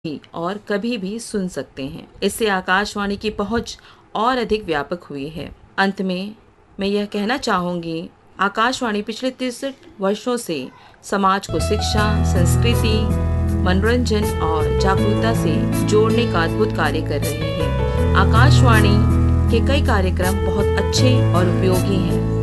भी और कभी भी सुन सकते हैं। इससे आकाशवाणी की पहुंच और अधिक व्यापक हुई है। अंत में मैं यह कहना चाहूंगी, आकाशवाणी पिछले 63 वर्षों से समाज को शिक्षा, संस्कृति, मनोरंजन और जागरूकता से जोड़ने का अद्भुत कार्य कर रहे हैं। आकाशवाणी के कई कार्यक्रम बहुत अच्छे और उपयोगी हैं,